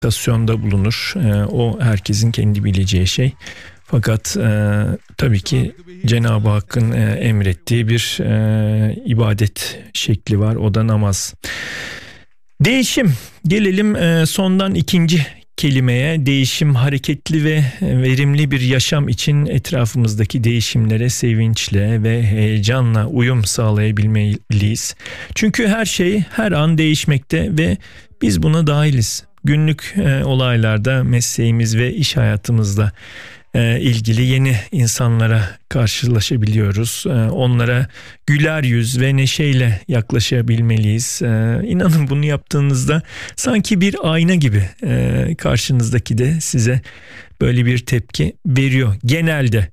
meditasyonda bulunur. O herkesin kendi bileceği şey. Fakat tabii ki Cenab-ı Hakk'ın emrettiği bir ibadet şekli var. O da namaz. Değişim. Gelelim sondan ikinci kelimeye. Değişim, hareketli ve verimli bir yaşam için etrafımızdaki değişimlere sevinçle ve heyecanla uyum sağlayabilmeliyiz. Çünkü her şey her an değişmekte ve biz buna dahiliz. Günlük olaylarda, mesleğimiz ve iş hayatımızda ilgili yeni insanlara karşılaşabiliyoruz. Onlara güler yüz ve neşeyle yaklaşabilmeliyiz. İnanın bunu yaptığınızda sanki bir ayna gibi karşınızdaki de size böyle bir tepki veriyor. Genelde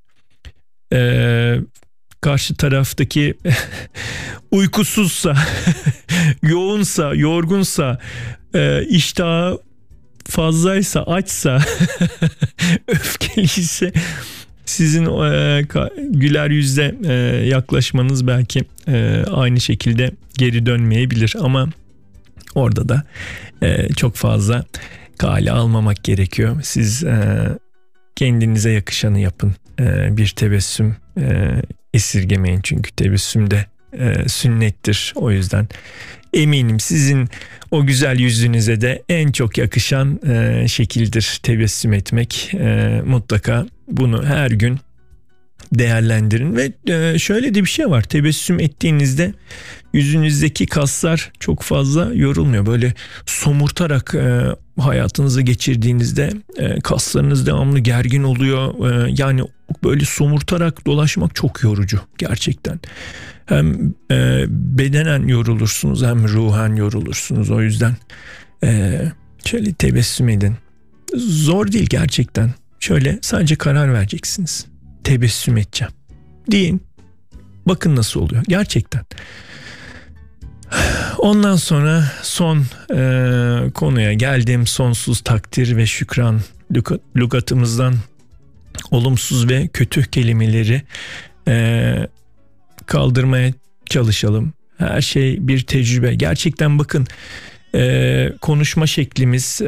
karşı taraftaki uykusuzsa, yoğunsa, yorgunsa, iştahı fazlaysa, açsa, öfkeliyse sizin güler yüzle yaklaşmanız belki aynı şekilde geri dönmeyebilir. Ama orada da çok fazla kale almamak gerekiyor. Siz kendinize yakışanı yapın. Bir tebessüm esirgemeyin, çünkü tebessüm de sünnettir. O yüzden eminim sizin o güzel yüzünüze de en çok yakışan şekildir tebessüm etmek. Mutlaka bunu her gün değerlendirin ve şöyle de bir şey var. Tebessüm ettiğinizde yüzünüzdeki kaslar çok fazla yorulmuyor. Böyle somurtarak hayatınızı geçirdiğinizde kaslarınız devamlı gergin oluyor. Yani böyle somurtarak dolaşmak çok yorucu gerçekten. Hem bedenen yorulursunuz hem ruhen yorulursunuz. O yüzden şöyle tebessüm edin. Zor değil gerçekten. Şöyle sadece karar vereceksiniz. Tebessüm edeceğim deyin. Bakın nasıl oluyor gerçekten. Ondan sonra son konuya geldim. Sonsuz takdir ve şükran. Lügatımızdan olumsuz ve kötü kelimeleri kaldırmaya çalışalım. Her şey bir tecrübe. Gerçekten bakın, konuşma şeklimiz,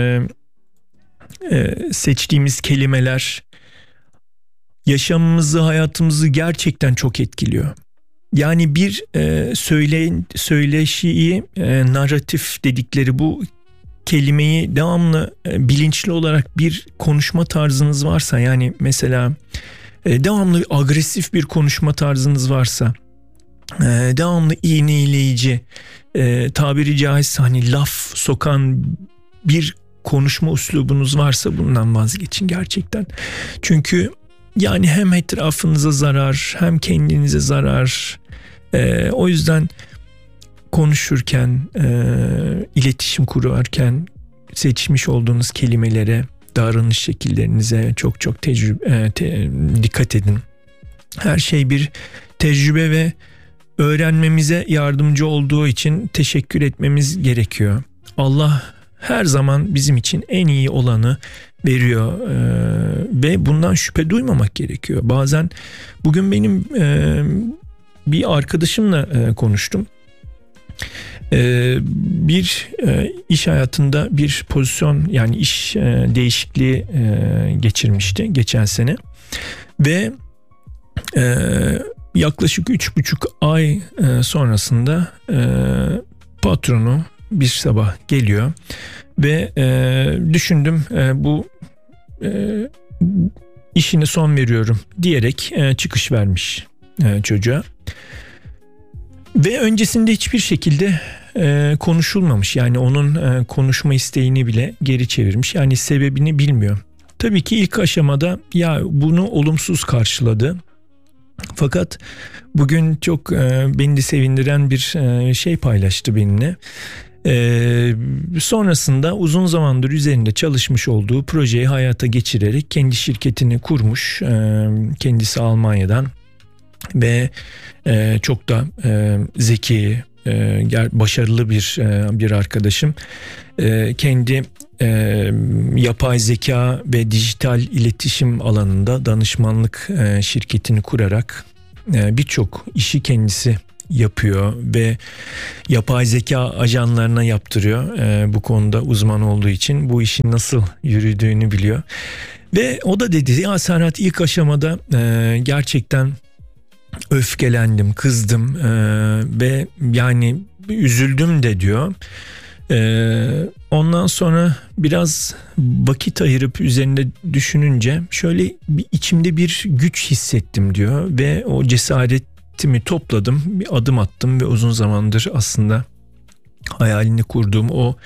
seçtiğimiz kelimeler yaşamımızı, hayatımızı gerçekten çok etkiliyor. Yani bir söyleşiyi, narratif dedikleri bu kelimeyi devamlı bilinçli olarak bir konuşma tarzınız varsa, yani mesela devamlı agresif bir konuşma tarzınız varsa, devamlı iğneleyici, tabiri caizse hani laf sokan bir konuşma üslubunuz varsa bundan vazgeçin gerçekten. Çünkü yani hem etrafınıza zarar hem kendinize zarar. O yüzden konuşurken, iletişim kurarken seçmiş olduğunuz kelimelere, davranış şekillerinize çok dikkat edin. Her şey bir tecrübe ve öğrenmemize yardımcı olduğu için teşekkür etmemiz gerekiyor. Allah her zaman bizim için en iyi olanı veriyor ve bundan şüphe duymamak gerekiyor. Bazen bugün benim bir arkadaşımla konuştum. Bir iş hayatında bir pozisyon, yani iş değişikliği geçirmişti geçen sene ve yaklaşık 3,5 ay sonrasında patronu bir sabah geliyor ve düşündüm bu işine son veriyorum diyerek çıkış vermiş çocuğa. Ve öncesinde hiçbir şekilde konuşulmamış. Yani onun konuşma isteğini bile geri çevirmiş. Yani sebebini bilmiyor. Tabii ki ilk aşamada ya bunu olumsuz karşıladı. Fakat bugün çok beni de sevindiren bir şey paylaştı benimle. Sonrasında uzun zamandır üzerinde çalışmış olduğu projeyi hayata geçirerek kendi şirketini kurmuş. Kendisi Almanya'dan ve çok da zeki, başarılı bir arkadaşım. Kendi yapay zeka ve dijital iletişim alanında danışmanlık şirketini kurarak birçok işi kendisi yapıyor ve yapay zeka ajanlarına yaptırıyor. Bu konuda uzman olduğu için bu işin nasıl yürüdüğünü biliyor. Ve o da dedi ya Serhat, ilk aşamada gerçekten öfkelendim, kızdım ve yani üzüldüm de diyor. Ondan sonra biraz vakit ayırıp üzerinde düşününce şöyle içimde bir güç hissettim diyor ve o cesaretimi topladım, bir adım attım ve uzun zamandır aslında hayalini kurduğum o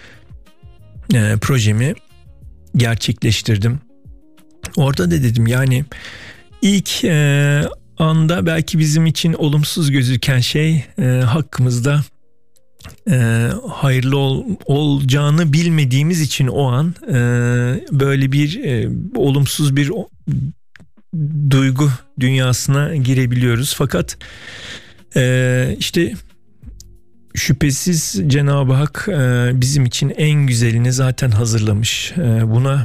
projemi gerçekleştirdim. Orada da dedim yani ilk anda belki bizim için olumsuz gözüken şey hakkımızda hayırlı olacağını bilmediğimiz için o an böyle bir olumsuz bir duygu dünyasına girebiliyoruz. Fakat işte şüphesiz Cenab-ı Hak bizim için en güzelini zaten hazırlamış. Buna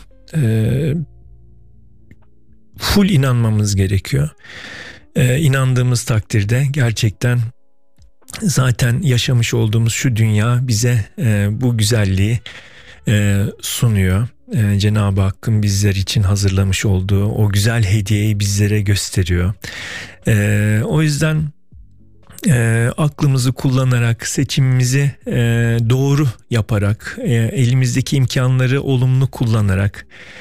full inanmamız gerekiyor. İnandığımız takdirde gerçekten zaten yaşamış olduğumuz şu dünya bize bu güzelliği sunuyor. Cenab-ı Hakk'ın bizler için hazırlamış olduğu o güzel hediyeyi bizlere gösteriyor. O yüzden aklımızı kullanarak, seçimimizi doğru yaparak, elimizdeki imkanları olumlu kullanarak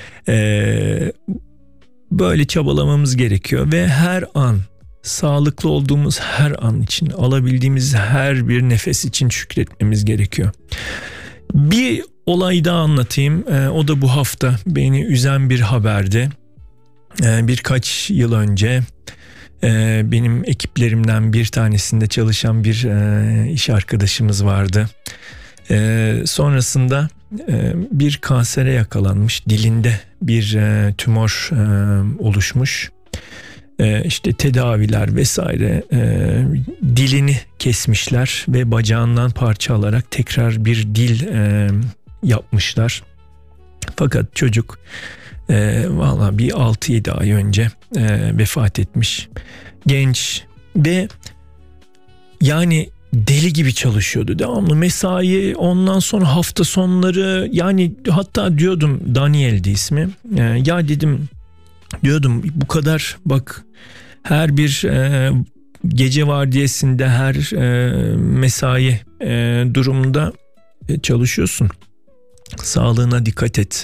böyle çabalamamız gerekiyor ve her an, sağlıklı olduğumuz her an için, alabildiğimiz her bir nefes için şükretmemiz gerekiyor. Bir olay daha anlatayım. O da bu hafta beni üzen bir haberdi. Birkaç yıl önce benim ekiplerimden bir tanesinde çalışan bir iş arkadaşımız vardı. Sonrasında bir kansere yakalanmış, dilinde bir tümör oluşmuş. İşte tedaviler vesaire, dilini kesmişler ve bacağından parça alarak tekrar bir dil yapmışlar. Fakat çocuk valla bir 6-7 ay önce vefat etmiş. Genç ve yani deli gibi çalışıyordu. Devamlı mesai, ondan sonra hafta sonları, yani hatta diyordum, Daniel'di ismi. Ya dedim, diyordum bu kadar bak, her bir gece vardiyasında, her mesai durumunda çalışıyorsun. Sağlığına dikkat et.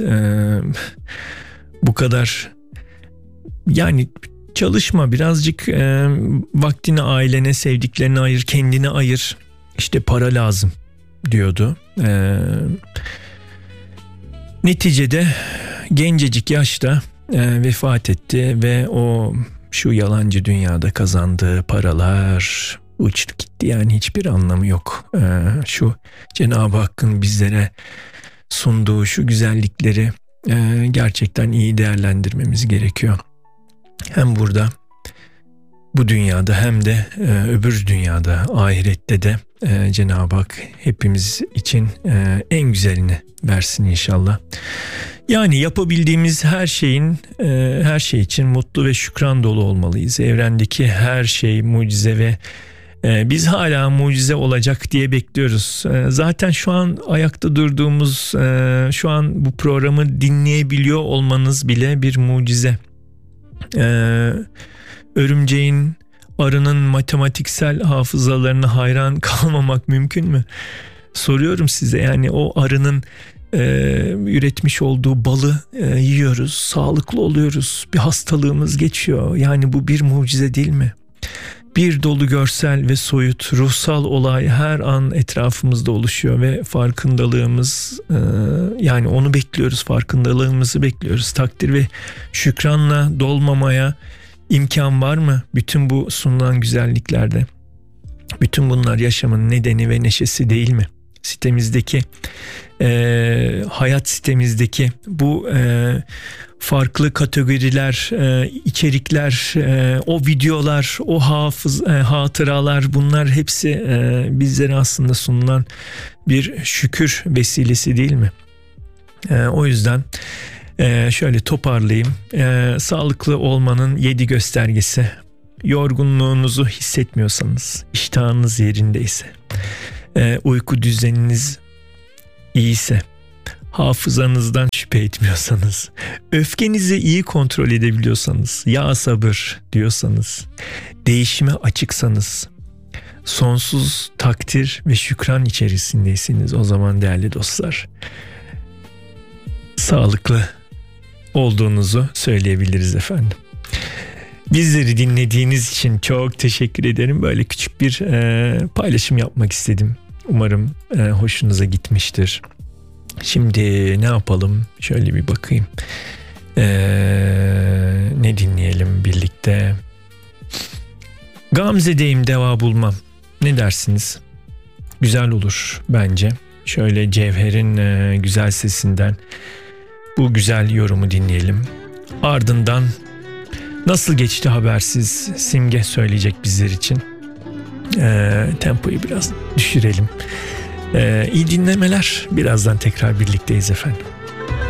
Bu kadar yani çalışma, birazcık vaktini ailene, sevdiklerine ayır, kendine ayır. İşte para lazım diyordu. Neticede gencecik yaşta vefat etti ve o şu yalancı dünyada kazandığı paralar uçtu gitti, yani hiçbir anlamı yok. Şu Cenab-ı Hakk'ın bizlere sunduğu şu güzellikleri gerçekten iyi değerlendirmemiz gerekiyor. Hem burada, bu dünyada, hem de öbür dünyada, ahirette de Cenab-ı Hak hepimiz için en güzelini versin inşallah. Yani yapabildiğimiz her şey için mutlu ve şükran dolu olmalıyız. Evrendeki her şey mucize ve biz hala mucize olacak diye bekliyoruz. Zaten şu an ayakta durduğumuz, şu an bu programı dinleyebiliyor olmanız bile bir mucize. Örümceğin, arının matematiksel hafızalarına hayran kalmamak mümkün mü? Soruyorum size, yani o arının üretmiş olduğu balı yiyoruz, sağlıklı oluyoruz, bir hastalığımız geçiyor. Yani bu bir mucize değil mi? Bir dolu görsel ve soyut ruhsal olay her an etrafımızda oluşuyor ve farkındalığımız, yani onu bekliyoruz, farkındalığımızı bekliyoruz. Takdir ve şükranla dolmamaya imkan var mı bütün bu sunulan güzelliklerde? Bütün bunlar yaşamın nedeni ve neşesi değil mi? Sitemizdeki, hayat sitemizdeki bu farklı kategoriler, içerikler, o videolar, o hatıralar, bunlar hepsi bizlere aslında sunulan bir şükür vesilesi değil mi? O yüzden şöyle toparlayayım. Sağlıklı olmanın 7 göstergesi. yorgunluğunuzu hissetmiyorsanız, iştahınız yerindeyse, uyku düzeniniz iyiyse, hafızanızdan şüphe etmiyorsanız, öfkenizi iyi kontrol edebiliyorsanız, ya sabır diyorsanız, değişime açıksanız, sonsuz takdir ve şükran içerisindeyseniz, o zaman değerli dostlar, sağlıklı olduğunuzu söyleyebiliriz efendim. Bizleri dinlediğiniz için çok teşekkür ederim. Böyle küçük bir paylaşım yapmak istedim. Umarım hoşunuza gitmiştir. Şimdi ne yapalım? Şöyle bir bakayım. Ne dinleyelim birlikte? Gamze'deyim deva bulmam. Ne dersiniz? Güzel olur bence. Şöyle Cevher'in güzel sesinden bu güzel yorumu dinleyelim. Ardından nasıl geçti habersiz, Simge söyleyecek bizler için. Tempoyu biraz düşürelim. İyi dinlemeler. Birazdan tekrar birlikteyiz efendim.